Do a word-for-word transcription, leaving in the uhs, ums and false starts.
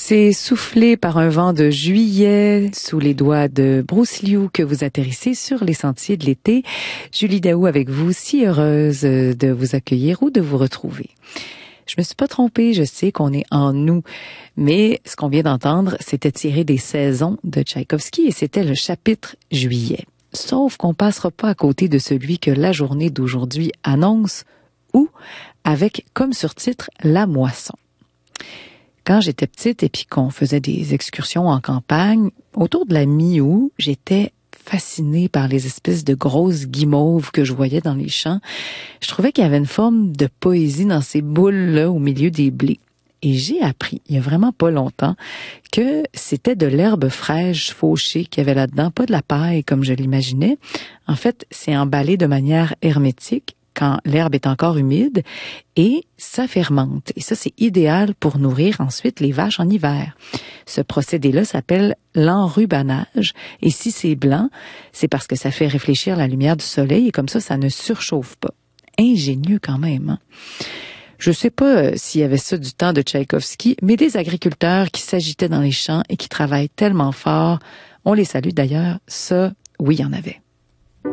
C'est soufflé par un vent de juillet sous les doigts de Bruce Liu que vous atterrissez sur les sentiers de l'été. Julie Daou avec vous, si heureuse de vous accueillir ou de vous retrouver. Je me suis pas trompée, je sais qu'on est en nous, mais ce qu'on vient d'entendre, c'était tiré des saisons de Tchaïkovski et c'était le chapitre juillet. Sauf qu'on passera pas à côté de celui que la journée d'aujourd'hui annonce ou avec comme surtitre la moisson. Quand j'étais petite et puis qu'on faisait des excursions en campagne, autour de la mi-août, j'étais fascinée par les espèces de grosses guimauves que je voyais dans les champs. Je trouvais qu'il y avait une forme de poésie dans ces boules-là au milieu des blés. Et j'ai appris, il y a vraiment pas longtemps, que c'était de l'herbe fraîche fauchée qu'il y avait là-dedans, pas de la paille comme je l'imaginais. En fait, c'est emballé de manière hermétique quand l'herbe est encore humide et ça fermente. Et ça, c'est idéal pour nourrir ensuite les vaches en hiver. Ce procédé-là s'appelle l'enrubanage. Et si c'est blanc, c'est parce que ça fait réfléchir la lumière du soleil et comme ça, ça ne surchauffe pas. Ingénieux quand même, hein? Je sais pas s'il y avait ça du temps de Tchaïkovski, mais des agriculteurs qui s'agitaient dans les champs et qui travaillent tellement fort, on les salue d'ailleurs, ça, oui, il y en avait.